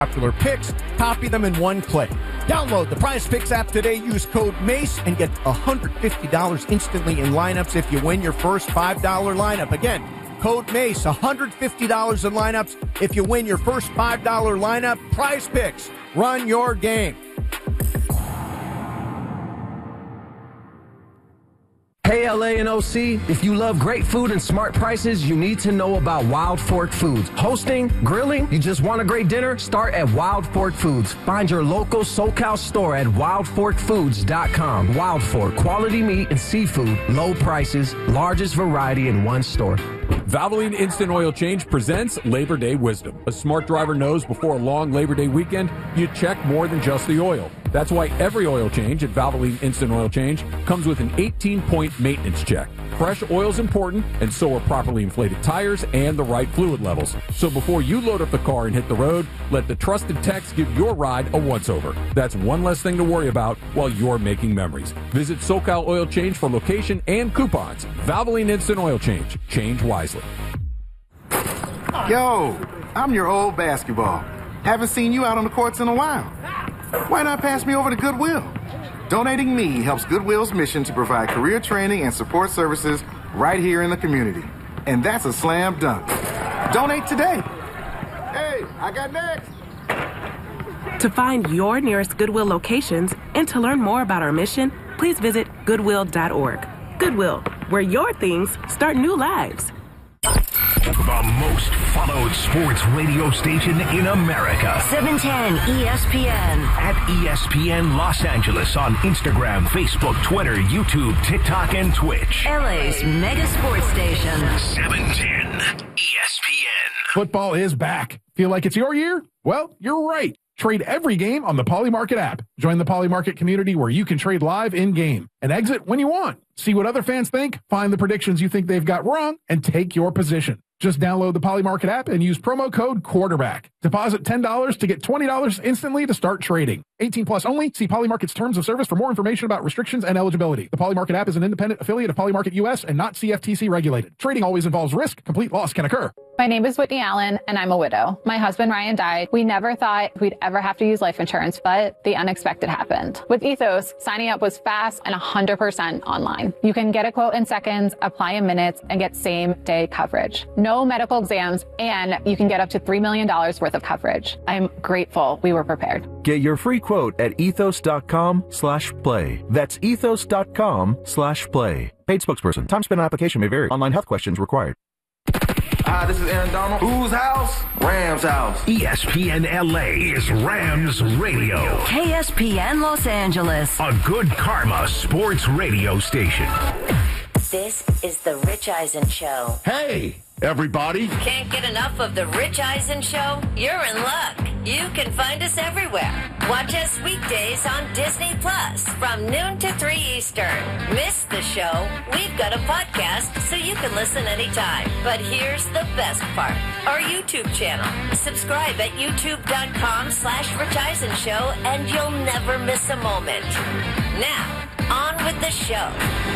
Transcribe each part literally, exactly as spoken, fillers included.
Popular picks, copy them in one click. Download the Prize Picks app today. Use code MACE and get one hundred fifty dollars instantly in lineups if you win your first five dollar lineup. Again, code MACE, one hundred fifty dollars in lineups if you win your first five dollar lineup. Prize Picks, run your game. Hey, L A and O C, if you love great food and smart prices, you need to know about Wild Fork Foods. Hosting, grilling, you just want a great dinner? Start at Wild Fork Foods. Find your local SoCal store at wild fork foods dot com. Wild Fork, quality meat and seafood, low prices, largest variety in one store. Valvoline Instant Oil Change presents Labor Day Wisdom. A smart driver knows before a long Labor Day weekend, you check more than just the oil. That's why every oil change at Valvoline Instant Oil Change comes with an eighteen point maintenance check. Fresh oil is important, and so are properly inflated tires and the right fluid levels. So before you load up the car and hit the road, let the trusted techs give your ride a once-over. That's one less thing to worry about while you're making memories. Visit SoCal Oil Change for location and coupons. Valvoline Instant Oil Change. Change wisely. Yo, I'm your old basketball. Haven't seen you out on the courts in a while. Why not pass me over to Goodwill? Donating me helps Goodwill's mission to provide career training and support services right here in the community. And that's a slam dunk. Donate today. Hey, I got next. To find your nearest Goodwill locations and to learn more about our mission, please visit goodwill dot org. Goodwill, where your things start new lives. The most followed sports radio station in America. seven ten E S P N. At E S P N Los Angeles on Instagram, Facebook, Twitter, YouTube, TikTok, and Twitch. L A's mega sports station. seven ten E S P N. Football is back. Feel like it's your year? Well, you're right. Trade every game on the Polymarket app. Join the Polymarket community where you can trade live in-game and exit when you want. See what other fans think, find the predictions you think they've got wrong, and take your position. Just download the Polymarket app and use promo code QUARTERBACK. Deposit ten dollars to get twenty dollars instantly to start trading. eighteen plus only. See Polymarket's terms of service for more information about restrictions and eligibility. The Polymarket app is an independent affiliate of Polymarket U S and not C F T C regulated. Trading always involves risk. Complete loss can occur. My name is Whitney Allen, and I'm a widow. My husband, Ryan, died. We never thought we'd ever have to use life insurance, but the unexpected happened. With Ethos, signing up was fast and one hundred percent online. You can get a quote in seconds, apply in minutes, and get same-day coverage. No medical exams, and you can get up to three million dollars worth of coverage. I'm grateful we were prepared. Get your free quote at ethos.com slash play. That's ethos.com slash play. Paid spokesperson. Time spent on application may vary. Online health questions required. Hi, this is Aaron Donald. Whose house? Rams house. E S P N L A is Rams Radio. K S P N Los Angeles. A good karma sports radio station. This is the Rich Eisen Show. Hey, everybody. Can't get enough of the Rich Eisen Show? You're in luck. You can find us everywhere. Watch us weekdays on Disney Plus from noon to three Eastern. Miss the show? We've got a podcast so you can listen anytime. But here's the best part. Our YouTube channel. Subscribe at youtube.com slash Rich Eisen Show and you'll never miss a moment. Now, on with the show.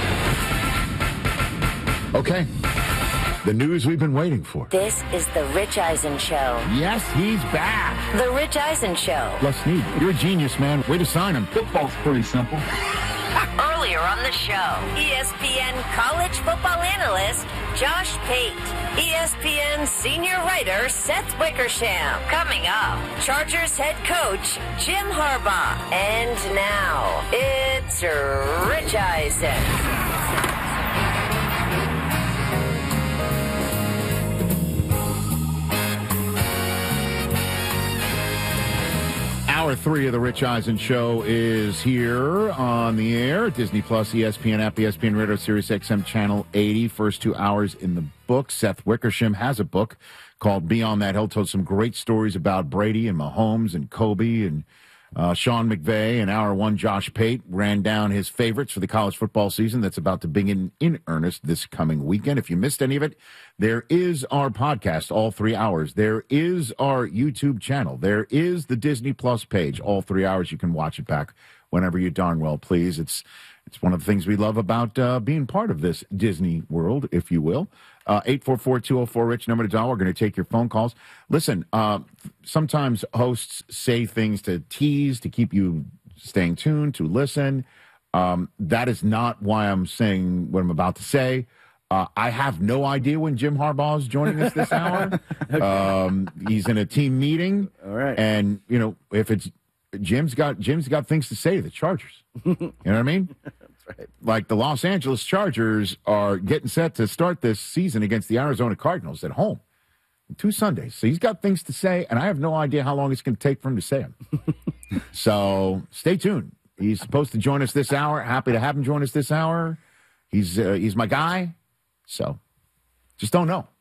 Okay. The news we've been waiting for. This is the Rich Eisen Show. Yes, he's back. The Rich Eisen Show. Les Snead, you're a genius, man. Way to sign him. Football's pretty simple. Earlier on the show, E S P N college football analyst Josh Pate, E S P N senior writer Seth Wickersham. Coming up, Chargers head coach Jim Harbaugh. And now, it's Rich Eisen. Hour three of the Rich Eisen Show is here on the air. Disney Plus, E S P N app, E S P N Radio, Sirius X M Channel eighty. First two hours in the book. Seth Wickersham has a book called Beyond That. He'll tell some great stories about Brady and Mahomes and Kobe and uh, Sean McVay. And hour one, Josh Pate ran down his favorites for the college football season that's about to begin in earnest this coming weekend. If you missed any of it, there is our podcast, all three hours. There is our YouTube channel. There is the Disney Plus page, all three hours. You can watch it back whenever you darn well please. It's it's one of the things we love about uh, being part of this Disney world, if you will. Uh, eight four four, two oh four, RICH, number to dial. We're going to take your phone calls. Listen, uh, sometimes hosts say things to tease, to keep you staying tuned, to listen. Um, that is not why I'm saying what I'm about to say. Uh, I have no idea when Jim Harbaugh is joining us this hour. okay. um, he's in a team meeting. All right. And, you know, if it's Jim's got Jim's got things to say to the Chargers. You know what I mean? That's right. Like the Los Angeles Chargers are getting set to start this season against the Arizona Cardinals at home. Two Sundays. So he's got things to say, and I have no idea how long it's going to take for him to say them. So stay tuned. He's supposed to join us this hour. Happy to have him join us this hour. He's uh, he's my guy. So just don't know.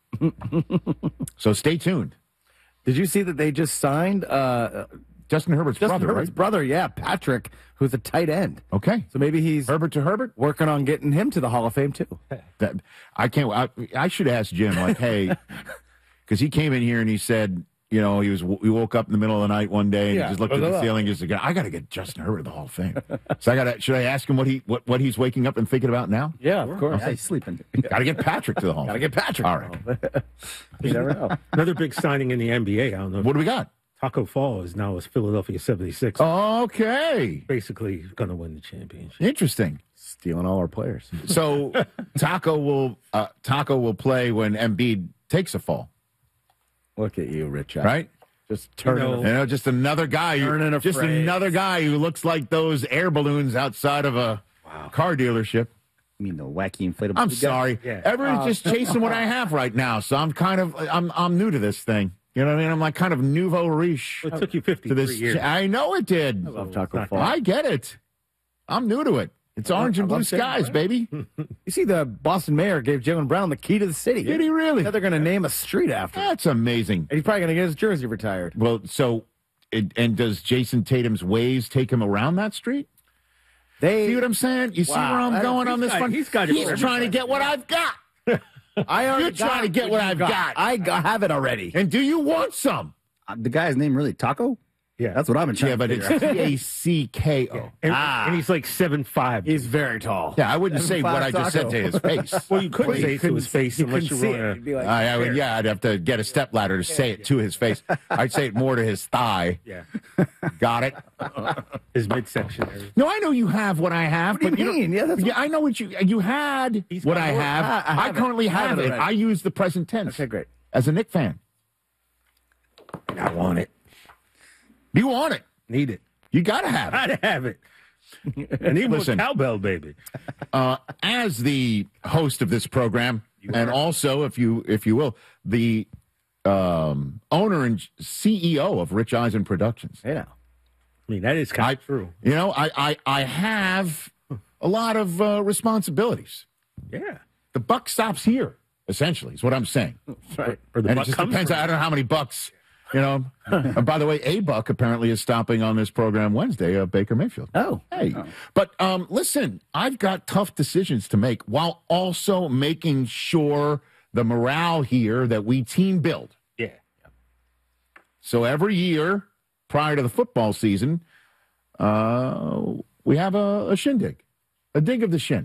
So stay tuned. Did you see that they just signed uh, Justin Herbert's Justin brother, Herbert's right? brother, yeah, Patrick, who's a tight end. Okay. So maybe he's Herbert to Herbert working on getting him to the Hall of Fame, too. That I can't. I, I should ask Jim, like, hey, because he came in here and he said, you know, he was he woke up in the middle of the night one day and Yeah. he just looked at the ceiling, just like, I got to get Justin Herbert to the Hall of Fame. So I got to. Should I ask him what he what, what he's waking up and thinking about now? Yeah, of course. Yeah, he's sleeping. Got to get Patrick to the Hall. Got to get Patrick. All right. You never know. Another big signing in the N B A. I don't know. What do we got? Taco Fall is now a Philadelphia seventy-six. Okay. Basically going to win the championship. Interesting. Stealing all our players. So Taco will uh, Taco will play when Embiid takes a fall. Look at you, Rich. Right? Just turning. You know, You know, just another guy. Who, Turning a just phrase. another guy who looks like those air balloons outside of a car dealership. I mean, the wacky inflatable. I'm guy. sorry. Yeah. Everyone's Uh, just chasing what I have right now, so I'm kind of I'm I'm new to this thing. You know what I mean? I'm like kind of nouveau riche it took you to fifty-three this. years. I know it did. I love Taco not Fall. I get it. I'm new to it. It's orange and I blue love Jalen skies, Brown. baby. You see, the Boston mayor gave Jalen Brown the key to the city. Did he really? Now they're going to name a street after him. That's amazing. And he's probably going to get his jersey retired. Well, so it, and does Jason Tatum's ways take him around that street? They, See what I'm saying? You see Wow. where I'm That- going on he's this got- one? he's got it He's for trying to get what I've got. I already You're got trying to get what you I've got. I got, have it already. And do you want some? Uh, the guy's name really Taco? Yeah. That's what I've been trying Yeah, but to it's figure out. T A C K O. And, Ah. and he's like seven five. He's very tall. Yeah, I wouldn't say what I just said to his face. Well, you couldn't Well, say you it to his couldn't- face you unless couldn't you see were it. on You'd be like, I, I would, yeah, I'd have to get a stepladder to say it to his face. I'd say it more to his thigh. Yeah. Got it? his midsection area. No, I know you have what I have. What do you but you mean? Don't, Yeah, that's yeah, I know what you you had. He's what got I more. have. I- I I, have it. currently I have have it it. already. I use the present tense. Okay, great. As a Knick fan, I want it. you want it. Need it. You got to have it. Gotta have it. I need more Listen. cowbell, baby. Uh, as the host of this program, and also, if you if you will, the um, owner and C E O of Rich Eisen Productions. You know. I mean, that is kind of true. You know, I I, I have a lot of uh, responsibilities. Yeah. The buck stops here, essentially, is what I'm saying. Right. Or the and it buck just comes depends. from- I don't know how many bucks. You know. And by the way, a buck apparently is stopping on this program Wednesday. Uh, Baker Mayfield. Oh. Hey, but um, listen, I've got tough decisions to make while also making sure the morale here that we team build. Yeah. So every year prior to the football season, uh, we have a, a shindig, a dig of the shin,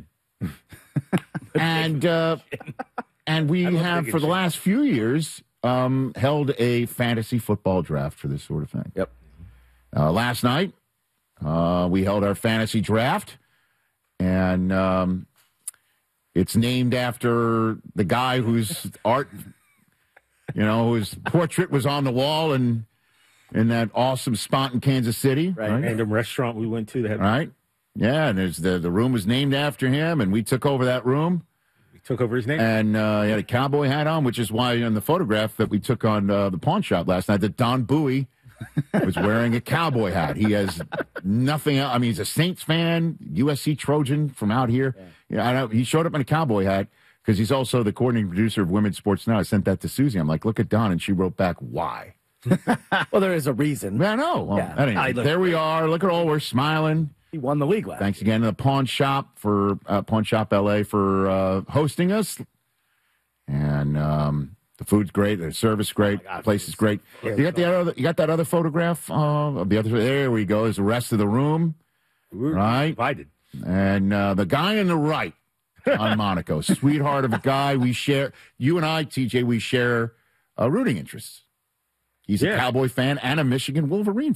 and uh, and we I love have digging for the shin. last few years um, held a fantasy football draft for this sort of thing. Yep. Uh, last night, uh, we held our fantasy draft, and um, it's named after the guy whose art, you know, whose portrait was on the wall in, in that awesome spot in Kansas City. Right. Random restaurant we went to. That had, Right? Yeah, and there's the, the room was named after him, and we took over that room. We took over his name. And uh, he had a cowboy hat on, which is why in the photograph that we took on uh, the pawn shop last night, that Don Bowie was wearing a cowboy hat. He has nothing else. I mean, he's a Saints fan, U S C Trojan from out here. Yeah, yeah I know. He showed up in a cowboy hat because he's also the coordinating producer of Women's Sports Now. I sent that to Susie. I'm like, look at Don, and she wrote back, why? Well, there is a reason. I know. Well, Yeah. that ain't- I look- there we are. Look at all we're smiling. He won the league last. Thanks again to the Pawn Shop for uh, Pawn Shop L A for uh, hosting us. And um, the food's great, the service great, the place is great. You got the other, you got that other photograph uh, of the other. There we go. Is the rest of the room, we were right? Divided. And uh, the guy on the right, on Monaco. Sweetheart of a guy. We share, you and I, T J, we share uh, rooting interests. He's Yeah. a Cowboy fan and a Michigan Wolverine